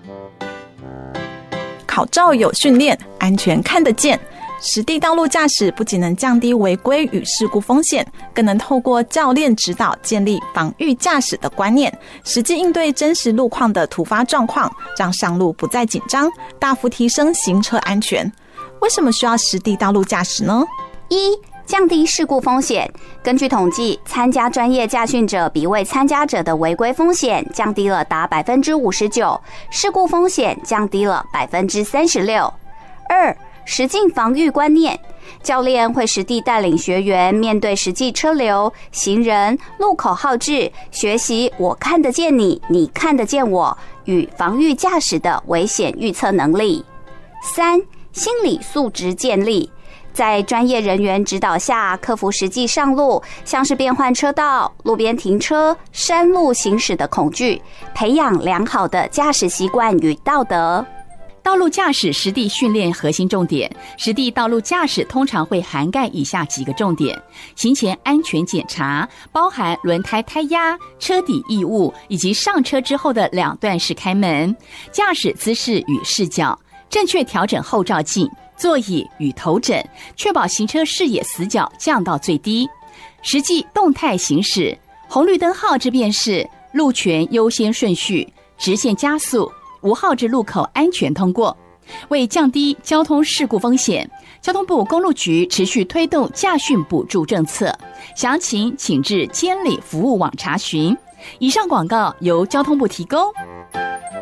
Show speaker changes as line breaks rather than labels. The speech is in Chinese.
考照有训练，安全看得见。实地道路驾驶不仅能降低违规与事故风险，更能透过教练指导建立防御驾驶的观念，实际应对真实路况的突发状况，让上路不再紧张，大幅提升行车安全。为什么需要实地道路驾驶呢？
降低事故风险。根据统计，参加专业驾训者比未参加者的违规风险降低了达 59%， 事故风险降低了 36%。实境防御观念，教练会实地带领学员面对实际车流、行人、路口号志，学习我看得见你，你看得见我与防御驾驶的危险预测能力。心理素质建立，在专业人员指导下，克服实际上路，像是变换车道、路边停车、山路行驶的恐惧，培养良好的驾驶习惯与道德。
道路驾驶实地训练核心重点，实地道路驾驶通常会涵盖以下几个重点：行前安全检查，包含轮胎胎压、车底异物以及上车之后的两段式开门；驾驶姿势与视角，正确调整后照镜、座椅与头枕，确保行车视野死角降到最低；实际动态行驶，红绿灯号志辨识，路权优先顺序，直线加速，无号志路口安全通过。为降低交通事故风险，交通部公路局持续推动驾训补助政策，详情请至监理服务网查询。以上广告由交通部提供。